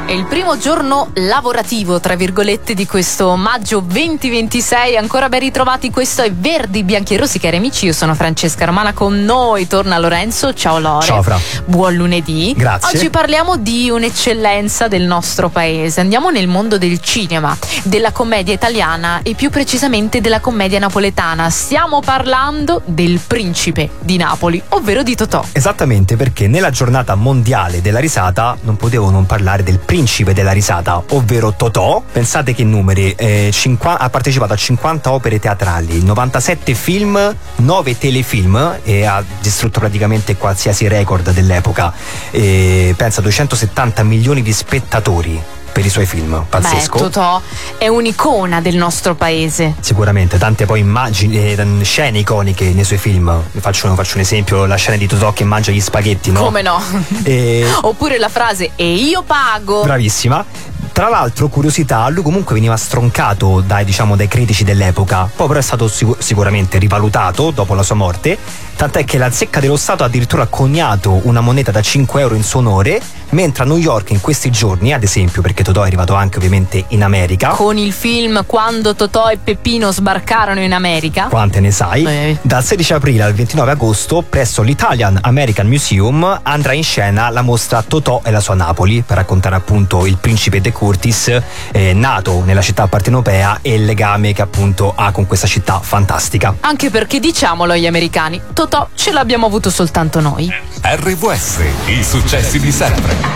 È il primo giorno lavorativo, tra virgolette, di questo maggio 2026. Ancora ben ritrovati, questo è Verdi, Bianchi e Rossi, cari amici. Io sono Francesca Romana, con noi torna Lorenzo. Ciao Lore. Ciao Fra. Buon lunedì. Grazie. Oggi parliamo di un'eccellenza del nostro paese. Andiamo nel mondo del cinema, della commedia italiana e più precisamente della commedia napoletana. Stiamo parlando del Principe di Napoli, ovvero di Totò. Esattamente, perché nella giornata mondiale della risata non potevo non parlare del principe della risata, ovvero Totò. Pensate che numeri, ha partecipato a 50 opere teatrali, 97 film, 9 telefilm e ha distrutto praticamente qualsiasi record dell'epoca. Pensa, 270 milioni di spettatori per i suoi film, pazzesco. Totò è un'icona del nostro paese. Sicuramente, tante poi immagini, scene iconiche nei suoi film. Faccio un esempio, la scena di Totò che mangia gli spaghetti, no? Come no? Oppure la frase "e io pago". Bravissima. Tra l'altro, curiosità, lui comunque veniva stroncato dai critici dell'epoca, poi però è stato sicuramente rivalutato dopo la sua morte, tant'è che la Zecca dello Stato ha addirittura coniato una moneta da 5 euro in suo onore, mentre a New York in questi giorni, ad esempio, perché Totò è arrivato anche ovviamente in America con il film Quando Totò e Peppino sbarcarono in America. Quante ne sai? Dal 16 aprile al 29 agosto presso l'Italian American Museum andrà in scena la mostra Totò e la sua Napoli, per raccontare appunto il principe De Curtis, nato nella città partenopea, e il legame che appunto ha con questa città fantastica. Anche perché, diciamolo agli americani, Totò ce l'abbiamo avuto soltanto noi. RVS, i successi di sempre.